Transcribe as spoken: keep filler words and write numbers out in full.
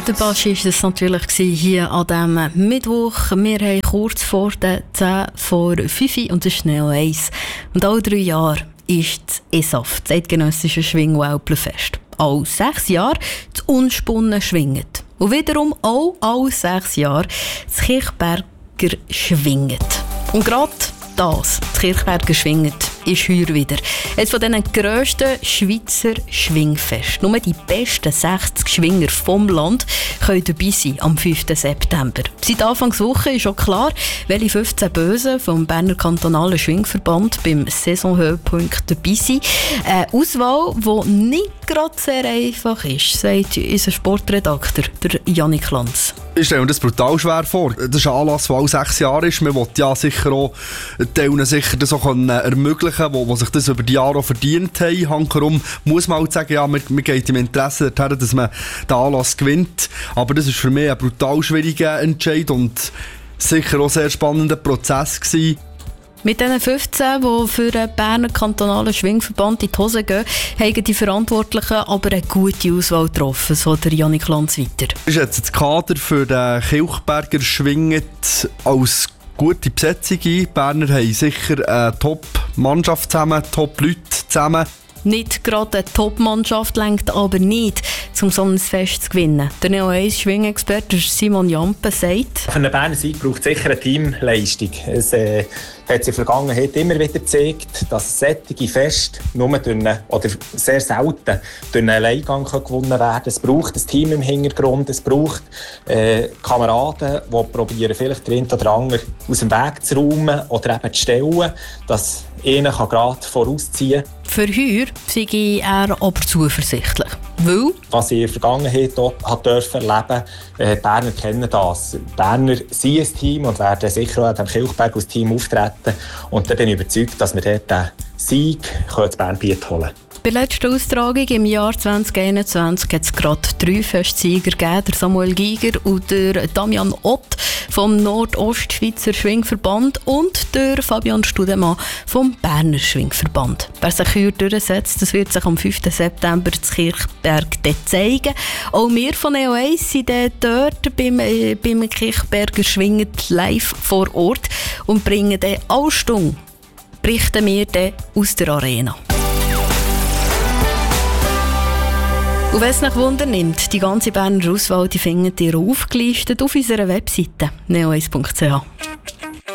Der Baschi war es natürlich hier an diesem Mittwoch. Wir haben kurz vor den zehn vor fünf und es ist Neo eins. Und alle drei Jahre ist das E S A F, das Eidgenössische Schwing- und Älplerfest. Alle sechs Jahre das Unspunnen schwingt. Und wiederum auch alle sechs Jahre das Kirchberger schwingt. Und gerade das, das Kirchberger schwingt, ist heuer wieder. Eines von den grössten Schweizer Schwingfest. Nur die besten sechzig Schwinger vom Land können dabei sein am fünften September. Seit Anfangswoche ist auch klar, welche fünfzehn Bösen vom Berner Kantonalen Schwingverband beim Saisonhöhepunkt dabei sind. Eine Auswahl, die nicht gerade sehr einfach ist, sagt unser Sportredakteur, der Janik Lanz. Ich stelle mir das brutal schwer vor. Das ist ein Anlass, der alle sechs Jahre ist. Man will ja sicher auch Teilen sicher das auch ermöglichen, die, die sich das über die Jahre auch verdient haben. Hankerum muss man halt sagen, ja, man, man geht im Interesse dorthin, dass man den Anlass gewinnt. Aber das war für mich ein brutal schwieriger Entscheid und sicher auch ein sehr spannender Prozess gewesen. Mit diesen fünfzehn, die für den Berner Kantonalen Schwingverband in die Hose gehen, haben die Verantwortlichen aber eine gute Auswahl getroffen, so der Janik Lanz weiter. Ist jetzt das Kader für den Kirchberger schwingt als gute Besetzung ein. Die Berner haben sicher eine Top-Mannschaft zusammen, Top-Leute zusammen. Nicht gerade eine Top-Mannschaft lenkt aber nicht, um so ein Fest zu gewinnen. Der Neo eins Schwingexperte Simon Jampe sagt: Für einen Berner Sieg braucht es sicher eine Teamleistung. Es äh, hat sich in der Vergangenheit immer wieder gezeigt, dass solche Feste nur durch eine, oder sehr selten durch einen Alleingang gewonnen werden können. Es braucht ein Team im Hintergrund, es braucht äh, Kameraden, die probieren, vielleicht den einen oder anderen aus dem Weg zu räumen oder eben zu stellen, dass einer gerade vorausziehen kann. Für heuer sei er aber zuversichtlich. Weil? Was ich in der Vergangenheit dort erleben durfte, äh, die Berner kennen das. Die Berner sind ein Team und werden sicher auch an dem Kirchberg als Team auftreten. Und dann bin ich überzeugt, dass wir dort den Sieg ins Bernbiet holen können. Bei der letzten Austragung im Jahr zwanzig einundzwanzig hat es gerade drei Festsieger gegeben, der Samuel Giger und der Damian Ott vom Nordostschweizer Schwingverband und der Fabian Studemann vom Berner Schwingverband. Wer sich hier durchsetzt, das wird sich am fünften September in Kirchberg zeigen. Auch wir von Neo eins sind dort beim, äh, beim Kirchberger Schwingen live vor Ort und bringen dann alle Stunden, berichten wir dann aus der Arena. Und wenn es nach Wunder nimmt, die ganze Berner Auswahl die findet ihr aufgelistet auf unserer Webseite neo eins punkt c h.